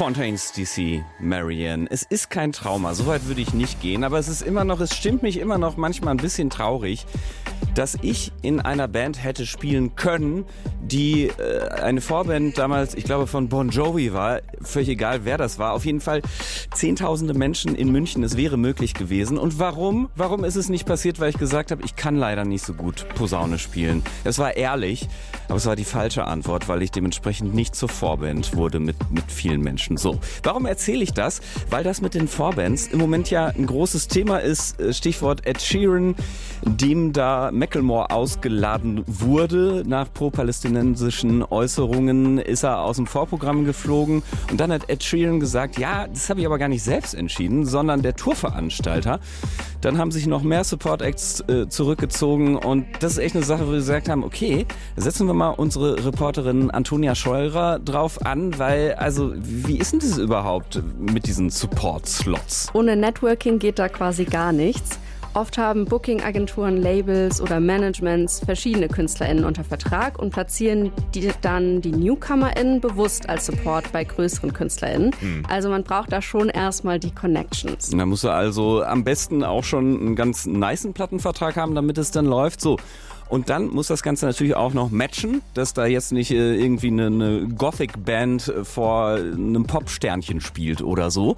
Fontaines DC, Marianne. Es ist kein Trauma, so weit würde ich nicht gehen, aber es stimmt mich immer noch manchmal ein bisschen traurig, dass ich in einer Band hätte spielen können, die eine Vorband damals, ich glaube von Bon Jovi war, völlig egal wer das war, auf jeden Fall zehntausende Menschen in München, es wäre möglich gewesen. Und warum? Warum ist es nicht passiert? Weil ich gesagt habe, ich kann leider nicht so gut Posaune spielen. Es war ehrlich, aber es war die falsche Antwort, weil ich dementsprechend nicht zur Vorband wurde mit vielen Menschen. So, warum erzähle ich das? Weil das mit den Vorbands im Moment ja ein großes Thema ist, Stichwort Ed Sheeran, dem da Macklemore ausgeladen wurde. Nach pro-palästinensischen Äußerungen ist er aus dem Vorprogramm geflogen und dann hat Ed Sheeran gesagt, ja, das habe ich aber gar nicht selbst entschieden, sondern der Tourveranstalter. Dann haben sich noch mehr Support-Acts zurückgezogen und das ist echt eine Sache, wo wir gesagt haben, okay, setzen wir mal unsere Reporterin Antonia Scheurer drauf an, weil, also, wie ist denn das überhaupt mit diesen Support-Slots? Ohne Networking geht da quasi gar nichts. Oft haben Booking-Agenturen, Labels oder Managements verschiedene KünstlerInnen unter Vertrag und platzieren dann die NewcomerInnen bewusst als Support bei größeren KünstlerInnen. Also man braucht da schon erstmal die Connections. Da musst du also am besten auch schon einen ganz nicen Plattenvertrag haben, damit es dann läuft. So. Und dann muss das Ganze natürlich auch noch matchen, dass da jetzt nicht irgendwie eine Gothic-Band vor einem Pop-Sternchen spielt oder so.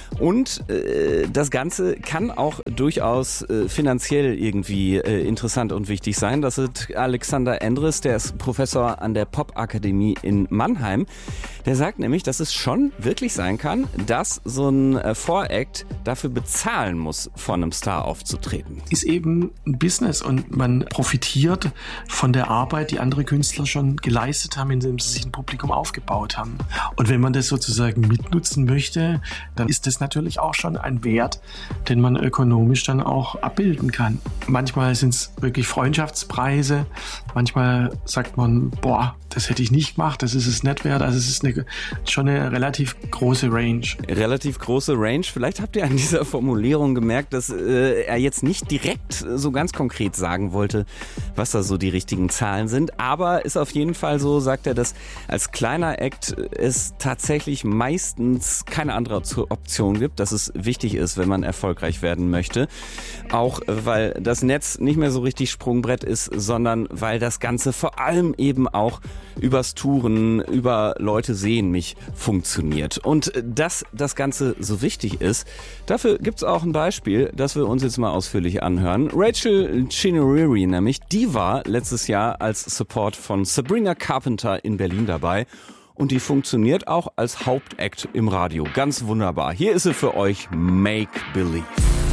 Und das Ganze kann auch durchaus finanziell irgendwie interessant und wichtig sein. Das ist Alexander Endres, der ist Professor an der Popakademie in Mannheim. Der sagt nämlich, dass es schon wirklich sein kann, dass so ein Voract dafür bezahlen muss, von einem Star aufzutreten. Ist eben ein Business und man profitiert von der Arbeit, die andere Künstler schon geleistet haben, indem sie sich ein Publikum aufgebaut haben. Und wenn man das sozusagen mitnutzen möchte, dann ist das natürlich auch schon ein Wert, den man ökonomisch dann auch abbilden kann. Manchmal sind es wirklich Freundschaftspreise, manchmal sagt man, boah, das hätte ich nicht gemacht, das ist es nicht wert. Also es ist schon eine relativ große Range. Relativ große Range. Vielleicht habt ihr an dieser Formulierung gemerkt, dass er jetzt nicht direkt so ganz konkret sagen wollte, was da so die richtigen Zahlen sind. Aber ist auf jeden Fall so, sagt er, dass als kleiner Act es tatsächlich meistens keine andere Option gibt, dass es wichtig ist, wenn man erfolgreich werden möchte. Auch weil das Netz nicht mehr so richtig Sprungbrett ist, sondern weil das Ganze vor allem eben auch übers Touren, über Leute sehen mich funktioniert. Und dass das Ganze so wichtig ist, dafür gibt's auch ein Beispiel, das wir uns jetzt mal ausführlich anhören. Rachel Chinouriri nämlich, die war letztes Jahr als Support von Sabrina Carpenter in Berlin dabei. Und die funktioniert auch als Hauptact im Radio. Ganz wunderbar. Hier ist sie für euch, Make Believe.